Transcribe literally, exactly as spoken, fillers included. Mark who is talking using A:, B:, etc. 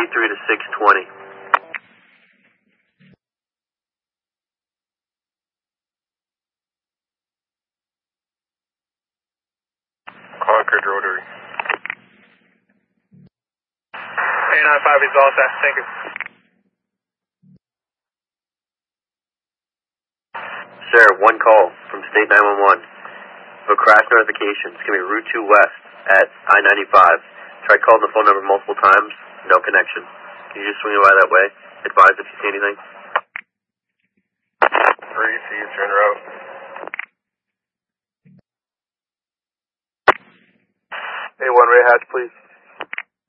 A: eighty-three to six twenty.
B: Concord Rotary.
C: eight nine five is all set. Thank you.
A: Sir, one call from State nine one one. For crash notifications, give me Route two West at I ninety-five. Tried calling the phone number multiple times, no connection. Can you just swing it by that way? Advise if you see anything.
B: Received, turn route.
C: A one Ray Hatch, please.